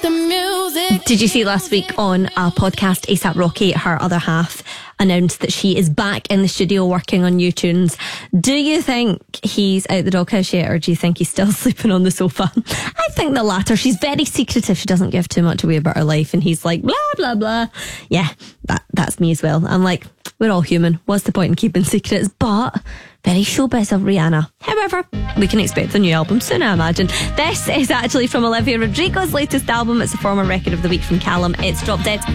the music. Did you see last week on a podcast, ASAP Rocky, her other half, announced that she is back in the studio working on new tunes? Do you think he's out the doghouse yet, or do you think he's still sleeping on the sofa? I think the latter. She's very secretive. She doesn't give too much away about her life, and he's like, blah, blah, blah. Yeah, that's me as well. I'm like, we're all human. What's the point in keeping secrets? But very showbiz of Rihanna. However, we can expect the new album soon, I imagine. This is actually from Olivia Rodrigo's latest album. It's a former record of the week from Callum. It's Drop Dead.